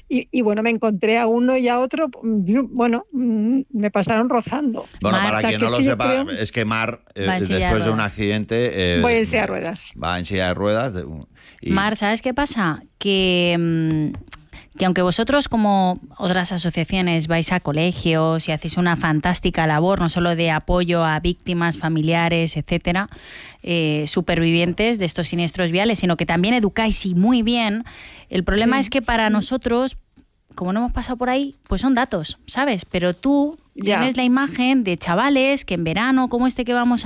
y bueno, me encontré a uno y a otro, bueno, me pasaron rozando. Bueno, Mar, para quien no lo sepa, es que Mar, después de un accidente... voy en silla de ruedas. Va en silla de ruedas. Mar, ¿sabes qué pasa? Que aunque vosotros, como otras asociaciones, vais a colegios y hacéis una fantástica labor, no solo de apoyo a víctimas, familiares, etcétera, supervivientes de estos siniestros viales, sino que también educáis y muy bien, el problema es que para nosotros, como no hemos pasado por ahí, pues son datos, ¿sabes? Pero tú tienes la imagen de chavales que en verano, como este que vamos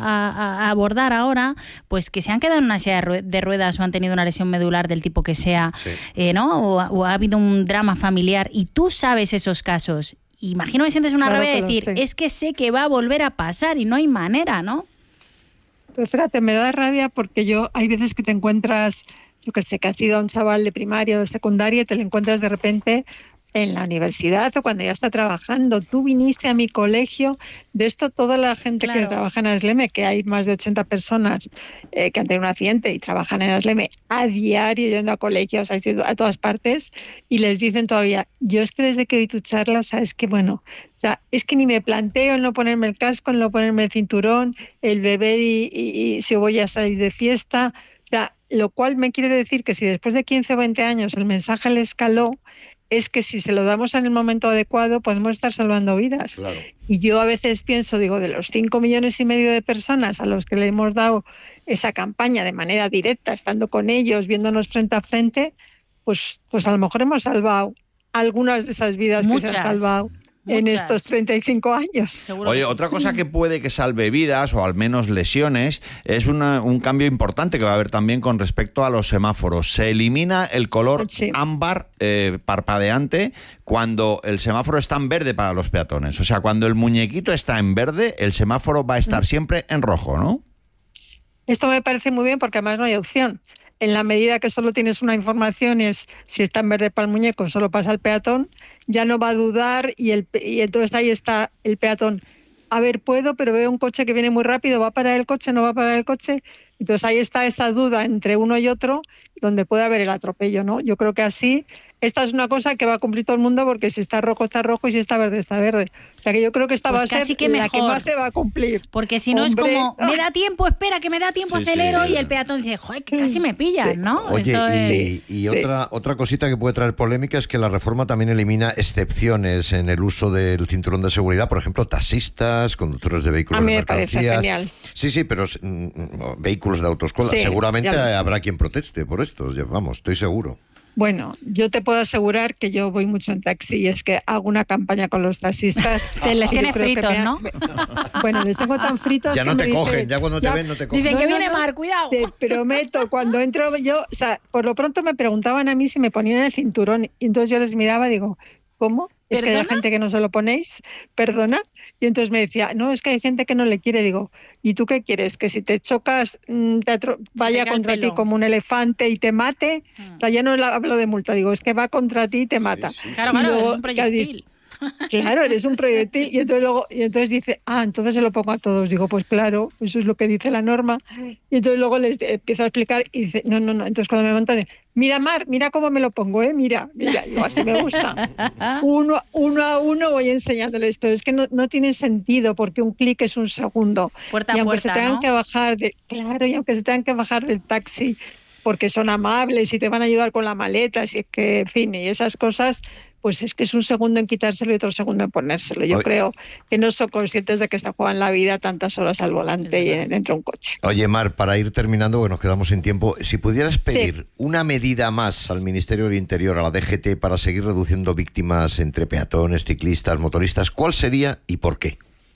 a abordar ahora, pues que se han quedado en una silla de ruedas o han tenido una lesión medular del tipo que sea, ¿no? O ha habido un drama familiar y tú sabes esos casos. Imagino que sientes una rabia de decir, es que sé que va a volver a pasar y no hay manera, ¿no? Pues fíjate, me da rabia porque hay veces que te encuentras, yo que sé, que has sido un chaval de primaria o de secundaria y te lo encuentras de repente en la universidad o cuando ya está trabajando. Tú viniste a mi colegio, de esto toda la gente que trabaja en ASLEME, que hay más de 80 personas que han tenido un accidente y trabajan en ASLEME a diario yendo a colegios, a todas partes, y les dicen todavía, yo es que desde que oí tu charla, o sea, es que bueno, o sea, es que ni me planteo en no ponerme el casco, en no ponerme el cinturón, el beber y si voy a salir de fiesta, o sea, lo cual me quiere decir que si después de 15 o 20 años el mensaje le escaló, es que si se lo damos en el momento adecuado podemos estar salvando vidas. Claro. Y yo a veces pienso, digo, de los 5,5 millones de personas a los que le hemos dado esa campaña de manera directa, estando con ellos, viéndonos frente a frente, pues a lo mejor hemos salvado algunas de esas vidas que se han salvado en estos 35 años. Seguro. Oye, otra cosa que puede que salve vidas o al menos lesiones es un cambio importante que va a haber también con respecto a los semáforos. Se elimina el color ámbar parpadeante cuando el semáforo está en verde para los peatones. O sea, cuando el muñequito está en verde, el semáforo va a estar siempre en rojo, ¿no? Esto me parece muy bien porque además no hay opción. En la medida que solo tienes una información y es si está en verde para el muñeco, solo pasa el peatón, ya no va a dudar y entonces ahí está el peatón. A ver, puedo, pero veo un coche que viene muy rápido, ¿va a parar el coche? ¿No va a parar el coche? Entonces ahí está esa duda entre uno y otro donde puede haber el atropello, ¿no? Yo creo que así, esta es una cosa que va a cumplir todo el mundo porque si está rojo y si está verde está verde. O sea que yo creo que esta va a ser la que más se va a cumplir. Porque si no es como, me da tiempo, espera, que me da tiempo, acelero, y el peatón dice, joder, que casi me pillan, ¿no? Oye, otra cosita que puede traer polémica es que la reforma también elimina excepciones en el uso del cinturón de seguridad, por ejemplo, taxistas, conductores de vehículos de mercancías. A mí me parece genial. Sí, pero vehículos de autoescuela. Seguramente habrá quien proteste por esto, vamos, estoy seguro. Bueno, yo te puedo asegurar que yo voy mucho en taxi y es que hago una campaña con los taxistas. Te les tienes fritos, ¿no? Bueno, les tengo tan fritos ya no te cogen, ya cuando te ven no te cogen. Dicen que viene Mar, cuidado. Te prometo, cuando entro yo, o sea, por lo pronto me preguntaban a mí si me ponían el cinturón y entonces yo les miraba y digo, ¿cómo? Es que hay gente que no se lo ponéis, perdona. Y entonces me decía, no, es que hay gente que no le quiere. Digo, ¿y tú qué quieres? ¿Que si te chocas vaya contra ti como un elefante y te mate? O sea, ya no hablo de multa, digo, es que va contra ti y te mata. Sí. Claro, luego, es un proyectil. Claro, eres un proyectil. Y entonces dice, entonces se lo pongo a todos. Digo, pues claro, eso es lo que dice la norma. Y entonces luego les empiezo a explicar y dice, no. Entonces cuando me montan, mira Mar, mira cómo me lo pongo, mira, digo, así me gusta. Uno a uno voy enseñándoles, pero es que no tiene sentido porque un clic es un segundo. Puerta y aunque puerta, se tengan ¿no? que bajar y aunque se tengan que bajar del taxi porque son amables y te van a ayudar con la maleta, si es que, en fin, y esas cosas, pues es que es un segundo en quitárselo y otro segundo en ponérselo. Yo creo que no son conscientes de que se juegan la vida tantas horas al volante y dentro de un coche. Oye, Mar, para ir terminando, porque nos quedamos sin tiempo, si pudieras pedir una medida más al Ministerio del Interior, a la DGT, para seguir reduciendo víctimas entre peatones, ciclistas, motoristas, ¿cuál sería y por qué?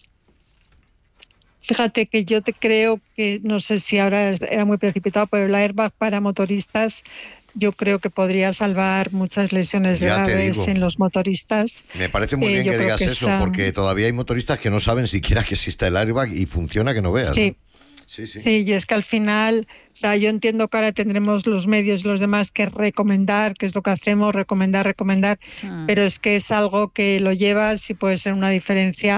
Fíjate que yo te creo que, no sé si ahora era muy precipitado, pero el airbag para motoristas yo creo que podría salvar muchas lesiones graves en los motoristas. Me parece muy bien que digas eso, porque todavía hay motoristas que no saben siquiera que existe el airbag y funciona que no veas. Sí. Sí. Sí, y es que al final, o sea, yo entiendo que ahora tendremos los medios y los demás que recomendar, que es lo que hacemos, recomendar, pero es que es algo que lo llevas y puede ser una diferencia. O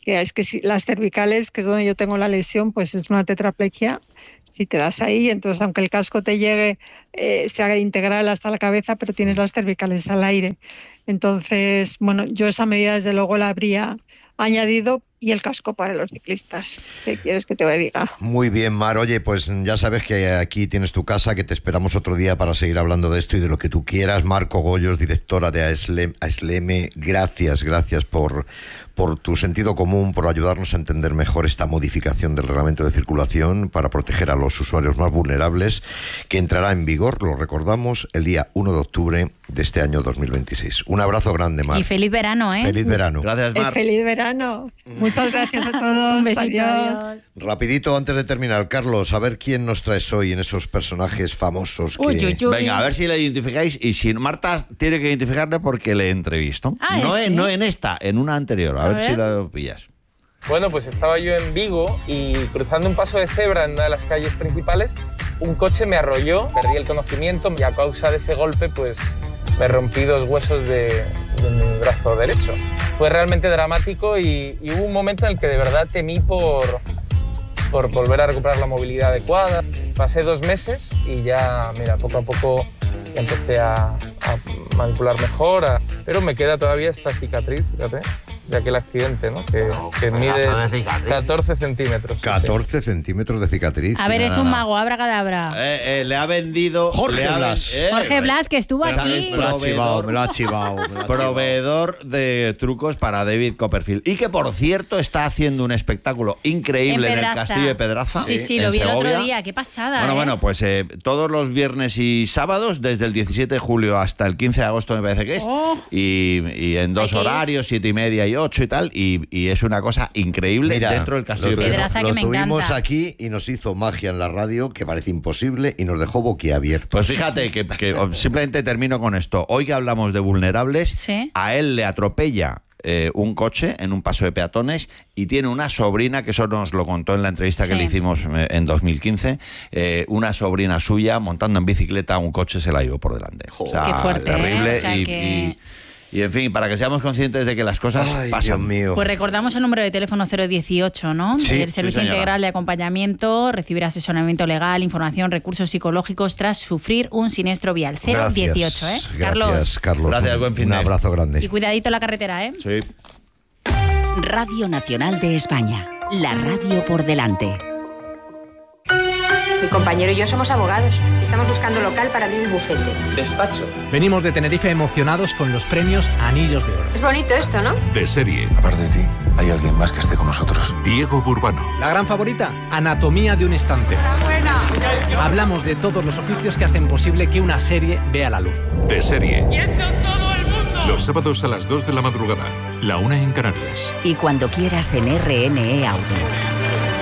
que es que si las cervicales, que es donde yo tengo la lesión, pues es una tetraplegia. Si te das ahí, entonces aunque el casco te llegue, se haga integral hasta la cabeza, pero tienes las cervicales al aire. Entonces, bueno, yo esa medida desde luego la habría añadido, y el casco para los ciclistas. ¿Qué quieres que te diga? Muy bien, Mar. Oye, pues ya sabes que aquí tienes tu casa, que te esperamos otro día para seguir hablando de esto y de lo que tú quieras. Mar Cogollos, directora de AESLEME, gracias por tu sentido común, por ayudarnos a entender mejor esta modificación del reglamento de circulación para proteger a los usuarios más vulnerables, que entrará en vigor, lo recordamos, el día 1 de octubre de este año 2026. Un abrazo grande, Mar. Y feliz verano, ¿eh? Feliz verano. Gracias, Mar. Feliz verano. Muchas gracias a todos. Un besito, adiós. Rapidito, antes de terminar, Carlos, a ver quién nos traes hoy en esos personajes famosos que... Uy, uy, uy. Venga, a ver si le identificáis, y si Marta tiene que identificarle porque le entrevisto. Ah, No en esta, en una anterior. A ver si la pillas. Bueno, pues estaba yo en Vigo y cruzando un paso de cebra en una de las calles principales, un coche me arrolló, perdí el conocimiento y a causa de ese golpe pues me rompí 2 huesos de mi brazo derecho. Fue realmente dramático y hubo un momento en el que de verdad temí por volver a recuperar la movilidad adecuada. Pasé 2 meses y ya, mira, poco a poco empecé a manipular mejor, pero me queda todavía esta cicatriz, fíjate, de aquel accidente, ¿no? Que mide 14 centímetros. 14 centímetros de cicatriz. A ver, es un mago, abracadabra. Le ha vendido... Jorge Blas. Jorge Blas, que estuvo aquí. Me lo ha chivado. Proveedor de trucos para David Copperfield. Y que, por cierto, está haciendo un espectáculo increíble en el Castillo de Pedraza. Sí, lo vi el otro día. Qué pasada. Bueno, pues todos los viernes y sábados, desde el 17 de julio hasta el 15 de agosto, me parece que es. Y en 2 horarios, 7:30 y 8 y tal. Y es una cosa increíble. Mira, dentro del Castillo de Pedraza. Lo tuvimos aquí y nos hizo magia en la radio, que parece imposible, y nos dejó boquiabiertos. Pues fíjate que simplemente termino con esto. Hoy que hablamos de vulnerables, ¿sí? A él le atropella un coche en un paso de peatones y tiene una sobrina, que eso nos lo contó en la entrevista que le hicimos en 2015, una sobrina suya montando en bicicleta un coche se la llevó por delante. O sea, qué fuerte, terrible. O sea Y en fin, para que seamos conscientes de que las cosas pasan. Dios mío. Pues recordamos el número de teléfono 018, ¿no? Sí, el Servicio Integral de Acompañamiento, recibir asesoramiento legal, información, recursos psicológicos tras sufrir un siniestro vial. 018, Gracias, Carlos. Gracias, buen fin Un de. abrazo grande. Y cuidadito en la carretera, ¿eh? Sí. Radio Nacional de España. La radio por delante. Mi compañero y yo somos abogados. Estamos buscando local para abrir un bufete. Despacho. Venimos de Tenerife emocionados con los premios Anillos de Oro. Es bonito esto, ¿no? De serie. Aparte de ti, hay alguien más que esté con nosotros. Diego Burbano. La gran favorita, Anatomía de un instante. ¡Enhorabuena! Hablamos de todos los oficios que hacen posible que una serie vea la luz. De serie. ¡Quieto todo el mundo! Los sábados a las 2 de la madrugada. La 1 en Canarias. Y cuando quieras en RNE Audio.